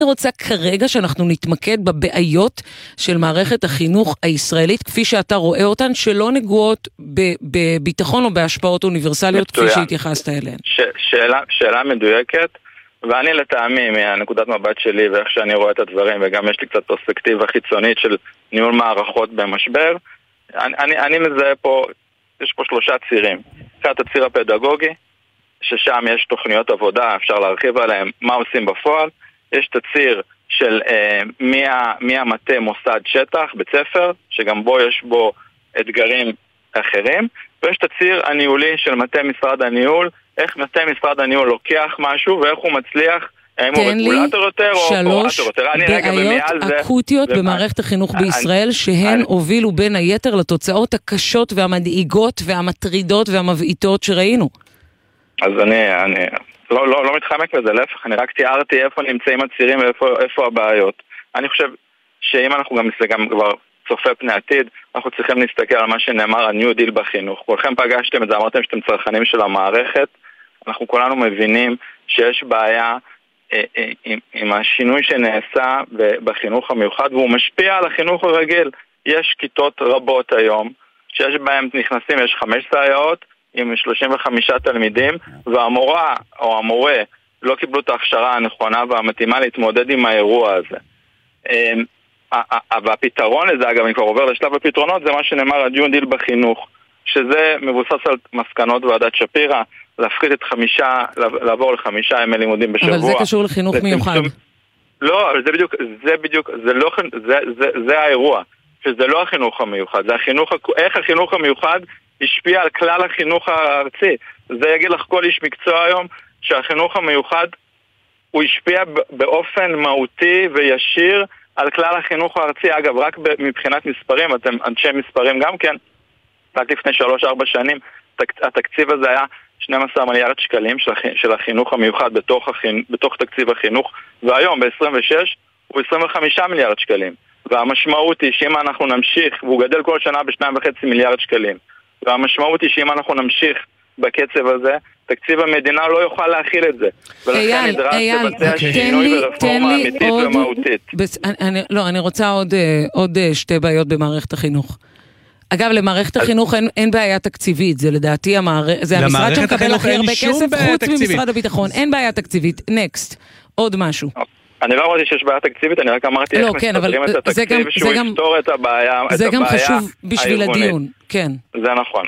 אני רוצה כרגע שאנחנו נתמקד בבעיות של מערכת החינוך הישראלית, כפי שאתה רואה אותן, שלא נגועות בביטחון או בהשפעות אוניברסליות, כפי שהתייחסת אליהן. שאלה מדויקת, ואני לטעמי, מהנקודת מבט שלי ואיך שאני רואה את הדברים, וגם יש לי קצת פרספקטיבה חיצונית של ניהול מערכות במשבר, אני מזהה פה, יש פה 3 צירים. אחד, הציר הפדגוגי, ששם יש תוכניות עבודה, אפשר להרחיב עליהם מה עושים בפועל. יש את הציר של מי המטה מוסד שטח, בית ספר, שגם בו יש בו אתגרים אחרים. ויש את הציר הניהולי של מטה משרד הניהול, איך מטה משרד הניהול לוקח משהו ואיך הוא מצליח, האם הוא רגולטור יותר או אופרטור יותר. תן לי 3 בעיות אקוטיות במערכת החינוך בישראל שהן הובילו בין היתר לתוצאות הקשות והמדאיגות והמטרידות והמבעיטות שראינו. אז אני לא מתחמק בזה, להפך, אני רק תיארתי איפה נמצאים הצירים ואיפה הבעיות. אני חושב שאם אנחנו גם כבר צופה פני עתיד, אנחנו צריכים להסתכל על מה שנאמר הניו דיל בחינוך. כולכם פגשתם את זה, אמרתם שאתם צרכנים של המערכת, אנחנו כולנו מבינים שיש בעיה עם השינוי שנעשה בחינוך המיוחד, והוא משפיע על החינוך הרגיל. יש כיתות רבות היום, שיש בהם נכנסים, יש 5 סייעות, עם 35 תלמידים, והמורה או המורה לא קיבלו את ההכשרה הנכונה והמתאימה להתמודד עם האירוע הזה. והפתרון לזה, אגב, אני כבר עובר לשלב הפתרונות, זה מה שנאמר הניו דיל בחינוך, שזה מבוסס על מסקנות ועדת שפירא, להפחית את 5, לעבור ל5 ימי לימודים בשבוע. אבל זה קשור לחינוך מיוחד. לא, אבל זה בדיוק, זה האירוע, שזה לא החינוך המיוחד, זה איך החינוך המיוחד השפיע על כלל החינוך הארצי. זה יגיד לך כל איש מקצוע היום, שהחינוך המיוחד הוא השפיע באופן מהותי וישיר על כלל החינוך הארצי. אגב, רק מבחינת מספרים, אתם אנשי מספרים גם כן, רק לפני 3-4 שנים, התקציב הזה היה 12 מיליארד שקלים של החינוך המיוחד בתוך תקציב החינוך, והיום ב-26 הוא 25 מיליארד שקלים. והמשמעות היא שאם אנחנו נמשיך, והוא גדל כל שנה ב2.5 מיליארד שקלים, והמשמעות היא שאם אנחנו נמשיך בקצב הזה, תקציב המדינה לא יוכל להכיל את זה. ולכן נדרש לבצע שינוי ורפורמה אמיתית ומהותית. לא, אני רוצה עוד 2 בעיות במערכת החינוך. אגב, למערכת החינוך אין בעיה תקציבית, זה לדעתי זה המשרד שמקבל הכי הרבה כסף חוץ ממשרד הביטחון, אין בעיה תקציבית. נקסט, עוד משהו. אני לא אמרתי שיש בעיה תקציבית, אני רק אמרתי איך מסתדרים את התקציב שהוא יפתור את הבעיה. זה גם חשוב בשביל הדיון, כן. זה נכון.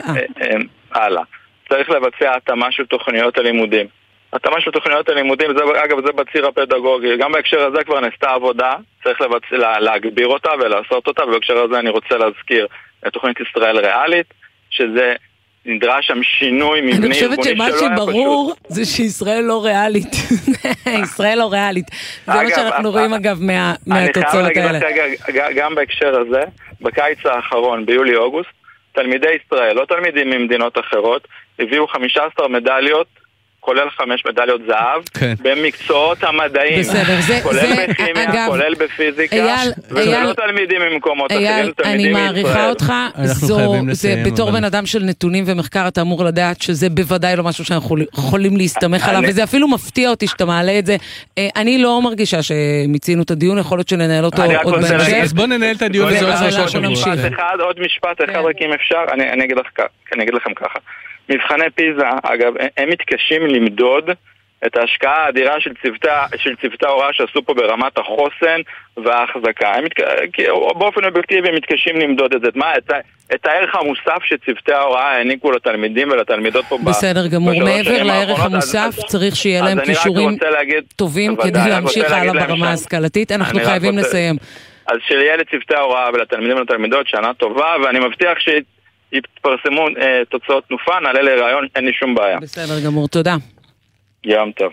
הלאה. צריך לבצע התאמה של תוכניות הלימודים. התאמה של תוכניות הלימודים, אגב, זה בציר הפדגוגי. גם בהקשר הזה כבר נעשתה עבודה, צריך להגביר אותה ולעשות אותה, ובהקשר הזה אני רוצה להזכיר את תוכנית ישראל ריאלית, שזה נדרש שם שינוי מבני ארגוני שלא היה פשוט. אני חושבת שמה שברור זה שישראל לא ריאלית. ישראל לא ריאלית. זה מה שאנחנו רואים אגב מהתוצאות האלה. אני חייב להגיד לך גם בהקשר הזה, בקיץ האחרון, ביולי-אוגוסט, תלמידי ישראל, לא תלמידים ממדינות אחרות, הביאו 15 מדליות, כולל 5 מדליות זהב, במקצועות המדעיים. בסדר, כולל בכימיה, כולל בפיזיקה, וזה לא תלמידים ממקומות אחרים, אני מעריכה אותך, זה בתור בן אדם של נתונים ומחקר, אתה אמור לדעת שזה בוודאי לא משהו שאנחנו יכולים להסתמך עליו, וזה אפילו מפתיע אותי שאתה מעלה את זה. אני לא מרגישה שמיצינו את הדיון, יכול להיות שננהל אותו עוד בהמשך. אז בוא ננהל את הדיון הזה. עוד משפט אחד, רק אם אפשר, אני אגיד לכם ככה. מבחני פיזה, אגב, הם מתקשים למדוד את ההשקעה האדירה של צוותי ההוראה שעשו פה ברמת החוסן וההחזקה. באופן אובייקטיבי הם מתקשים למדוד את זה. את הערך המוסף שצוותי ההוראה העניקו לתלמידים ולתלמידות פה. בסדר גמור, מעבר לערך המוסף צריך שיהיה להם כישורים טובים כדי להמשיך הלאה ברמה ההשכלתית. אנחנו חייבים לסיים. אז שיהיה לצוותי ההוראה ולתלמידים ולתלמידות שנה טובה, ואני מבטיח יתפרסמו תוצאות תנופה, נעלה לרעיון, אין לי שום בעיה. בסדר גמור, תודה. יום טוב.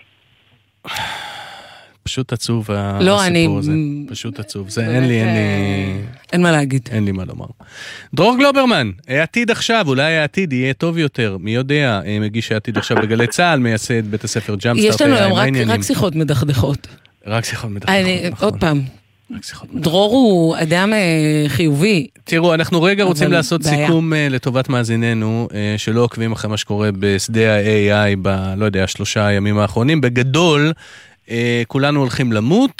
פשוט עצוב הסיפור הזה. פשוט עצוב. זה אין מה להגיד. אין לי מה לומר. דרור גלוברמן, העתיד עכשיו, אולי העתיד יהיה טוב יותר. מי יודע, מגיש העתיד עכשיו בגלי צהל, מייסד בית הספר ג'אמפסטארט. יש לנו היום רק שיחות מדכדכות. רק שיחות מדכדכות. עוד פעם. דרור הוא אדם חיובי. תראו, אנחנו רגע רוצים לעשות סיכום לטובת מאזיננו, שלא עוקבים אחרי מה שקורה בשדה ה-AI לא יודע, 3 ימים האחרונים. בגדול, כולנו הולכים למות,